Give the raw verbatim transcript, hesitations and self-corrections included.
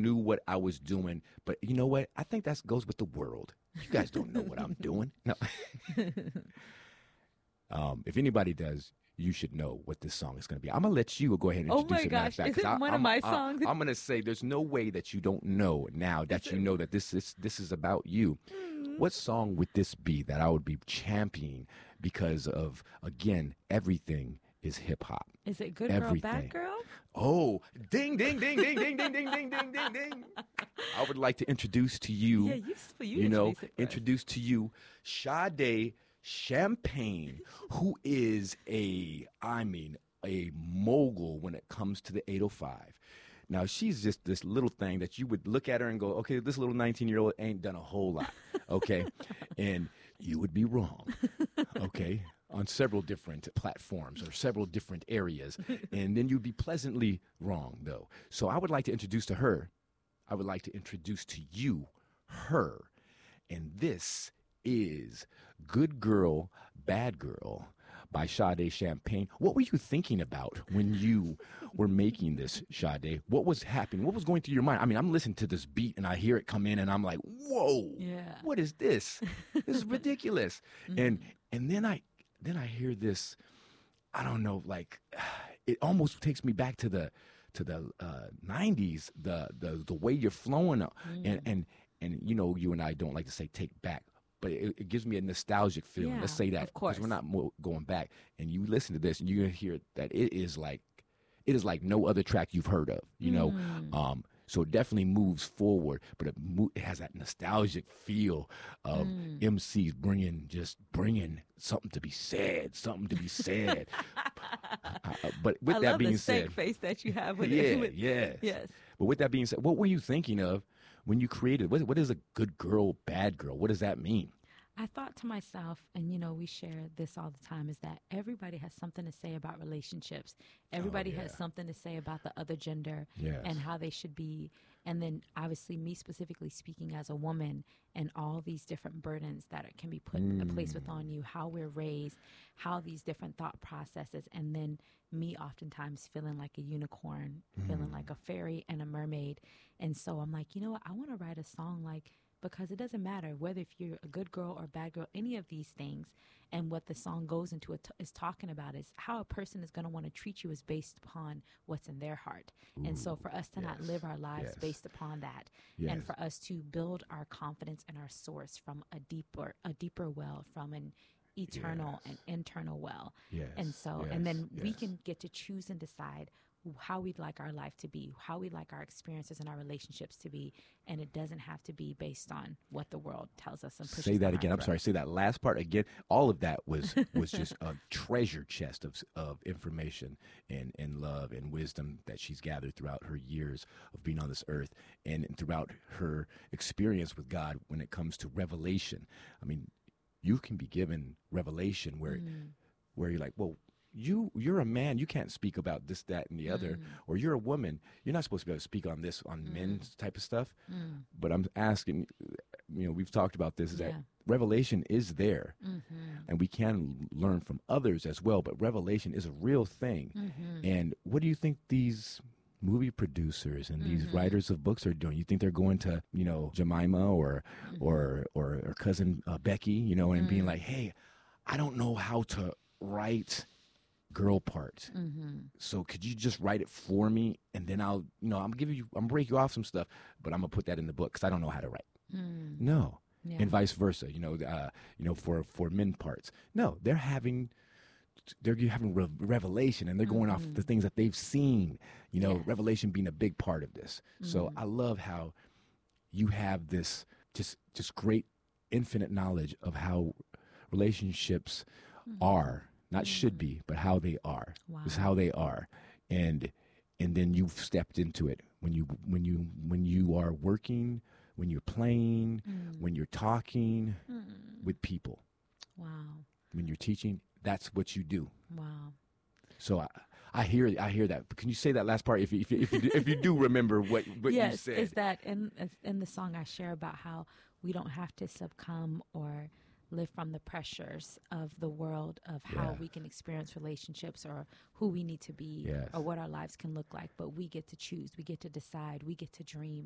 knew what I was doing. But you know what? I think that goes with the world. You guys don't know what I'm doing. No. um, if anybody does, you should know what this song is going to be. I'm going to let you go ahead and Oh introduce my it. gosh, Fact, is it I, one I'm, of my I, songs? I'm going to say there's no way that you don't know now that you know that this is this is about you. Mm. What song would this be that I would be championing because of, again, everything is hip hop. Is it Good Everything. Girl, Bad Girl? Oh, ding, ding, ding, ding, ding, ding, ding, ding, ding, ding, ding. I would like to introduce to you, Yeah, you, you, you know, introduce it for us. introduce to you Sade Champagne, who is a, I mean, a mogul when it comes to the eight oh five. Now, she's just this little thing that you would look at her and go, okay, this little nineteen-year-old ain't done a whole lot, okay? And you would be wrong, okay, on several different platforms or several different areas. And then you'd be pleasantly wrong, though. So I would like to introduce to her, I would like to introduce to you her. And this is Good Girl, Bad Girl by Sade Champagne. What were you thinking about when you were making this, Sade? What was happening? What was going through your mind? I mean, I'm listening to this beat and I hear it come in and I'm like, whoa, Yeah. what is this? This is ridiculous. Mm. And and then I then I hear this, I don't know, like it almost takes me back to the to the uh, nineties, the the the way you're flowing, uh, Mm. and and and you know, you and I don't like to say take back, but it, it gives me a nostalgic feeling. Yeah, Let's say that of course. we're not mo- going back. And you listen to this, and you're gonna hear that it is like it is like no other track you've heard of. You know, Mm. um, so it definitely moves forward, but it, mo- it has that nostalgic feel of Mm. M Cs bringing just bringing something to be said, something to be said. uh, but with I that love being the stank said, face that you have with yeah, it. With, yes. yes. But with that being said, what were you thinking of when you created? What, what is a good girl, bad girl? What does that mean? I thought to myself, and you know, we share this all the time, is that everybody has something to say about relationships. Everybody yeah. has something to say about the other gender Yes. and how they should be. And then obviously me specifically speaking as a woman and all these different burdens that are, can be put Mm. placed upon you, how we're raised, how these different thought processes, and then me oftentimes feeling like a unicorn, feeling Mm. like a fairy and a mermaid. And so I'm like, you know what, I want to write a song like, because it doesn't matter whether if you're a good girl or bad girl, any of these things, and what the song goes into it is talking about is how a person is going to want to treat you is based upon what's in their heart. Ooh, and so for us to not yes, live our lives yes. based upon that, Yes. and for us to build our confidence and our source from a deeper a deeper well, from an eternal Yes. and internal well. Yes. And so, yes, and then we yes. can get to choose and decide how we'd like our life to be, how we'd like our experiences and our relationships to be. And it doesn't have to be based on what the world tells us and pushes Say that down our again. I'm throat. sorry. Say that last part again. All of that was was just a treasure chest of of information and, and love and wisdom that she's gathered throughout her years of being on this earth and throughout her experience with God when it comes to revelation. I mean, you can be given revelation where Mm. where you're like, well, you you're a man, you can't speak about this, that, and the other, Mm. or you're a woman, you're not supposed to be able to speak on this on Mm. men's type of stuff. Mm. But I'm asking, you know, we've talked about this, is that Yeah. revelation is there, Mm-hmm. and we can learn from others as well. But revelation is a real thing. Mm-hmm. And what do you think these movie producers and these Mhm. writers of books are doing? You think they're going to, you know, Jemima or Mhm. or or, or cousin uh, Becky, you know, and being Mm. like, hey, I don't know how to write girl parts. Mm-hmm. So could you just write it for me, and then I'll, you know, I'm gonna give you, I'm gonna break you off some stuff, but I'm gonna put that in the book because I don't know how to write. Mm. No, Yeah. and vice versa. You know, uh, you know, for for men parts. No, they're having, they're having re- revelation, and they're going off Mhm. the things that they've seen. You know, Yes. revelation being a big part of this. So Mhm. I love how you have this just just great infinite knowledge of how relationships Mhm. are. Not should Mm. be, but how they are. Wow. It's how they are, and and then you've stepped into it when you when you when you are working, when you're playing, Mm. when you're talking Mm. with people, Wow. when you're teaching. That's what you do. Wow. So I, I hear I hear that. But can you say that last part if you, if you, if you, do, if you do remember what what yes, you said? is that in in the song I share about how we don't have to succumb or live from the pressures of the world of how Yeah. we can experience relationships or who we need to be Yes. or what our lives can look like, but we get to choose, we get to decide, we get to dream.